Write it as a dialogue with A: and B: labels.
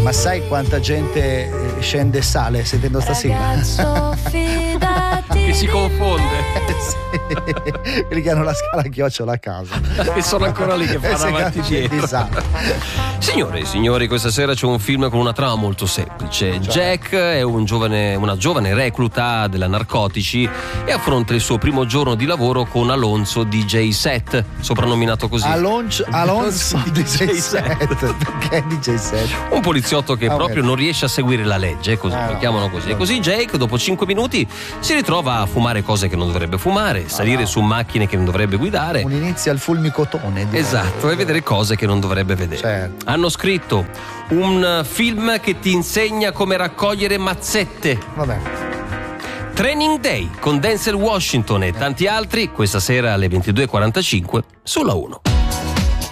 A: Ma sai quanta gente scende e sale sentendo sta sigla?
B: Che si confonde.
A: Sì. Quelli che hanno la scala a chiocciola a casa.
B: Che sono ancora lì che fanno avanti e dietro. Signore e signori, questa sera c'è un film con una trama molto semplice. Jack è una giovane recluta della narcotici e affronta il suo primo giorno di lavoro con Alonso DJ Set, soprannominato così.
A: Alonso DJ Set. Perché DJ Set?
B: Un poliziotto che proprio non riesce a seguire la legge, così lo chiamano così. E così Jake, dopo 5 minuti, si ritrova a fumare cose che non dovrebbe fumare, salire su macchine che non dovrebbe guidare.
A: Un inizio al fulmicotone.
B: Esatto, e vedere cose che non dovrebbe vedere.
A: Certo.
B: Hanno scritto un film che ti insegna come raccogliere mazzette.
A: Vabbè.
B: Training Day con Denzel Washington e tanti altri, questa sera alle 22:45 sulla 1.